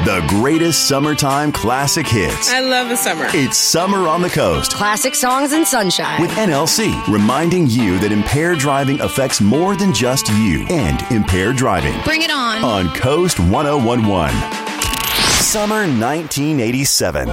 The greatest summertime classic hits. I love the summer. It's Summer on the Coast. Classic songs and sunshine. With NLC, reminding you that impaired driving affects more than just you and impaired driving. Bring it on. On Coast 1011. Summer 1987.